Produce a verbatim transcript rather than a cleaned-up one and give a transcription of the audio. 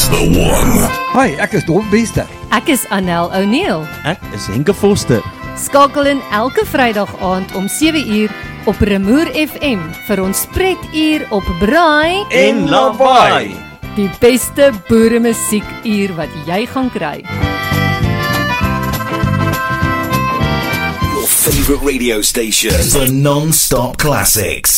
the one. Hi, ek is Dom Bester. Ek is Anel O'Neill. Ek is Henke Foster. Skakel in elke Vrydag aand om sewe uur op Remoer F M vir ons spretuur op Braai En Lawaai. Die beste boere musiekuur wat jy gaan kry. Your favorite radio station for non-stop classics.